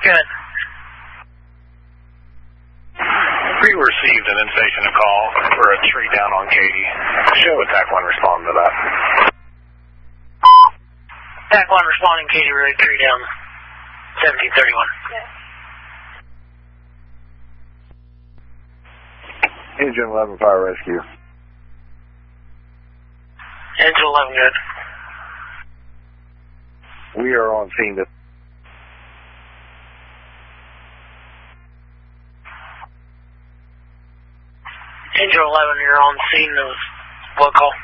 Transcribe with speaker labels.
Speaker 1: Good.
Speaker 2: We received an in-station call for a tree down on Katy. Show attack 1 responding to that.
Speaker 1: Attack 1 responding, Katy Road, tree down, 1731.
Speaker 3: Engine 11 fire rescue.
Speaker 1: Engine 11, good.
Speaker 3: We are on scene.
Speaker 1: Engine 11, you're on scene of what call?